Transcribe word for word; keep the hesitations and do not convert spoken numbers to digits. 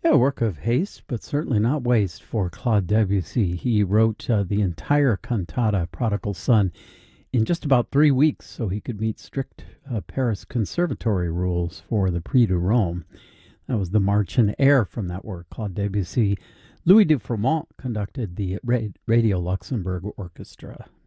Yeah, a work of haste, but certainly not waste for Claude Debussy. He wrote uh, the entire cantata Prodigal Son in just about three weeks so he could meet strict uh, Paris conservatory rules for the Prix de Rome. That was the March in Air from that work, Claude Debussy. Louis de Froment conducted the Ra- Radio Luxembourg Orchestra.